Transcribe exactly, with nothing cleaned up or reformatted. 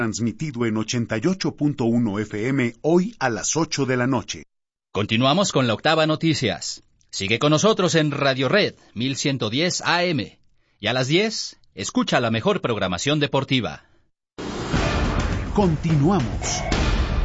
Transmitido en ochenta y ocho punto uno F M hoy a las ocho de la noche. Continuamos con la octava noticias. Sigue con nosotros en Radio Red mil ciento diez A M. Y a las diez, escucha la mejor programación deportiva. Continuamos.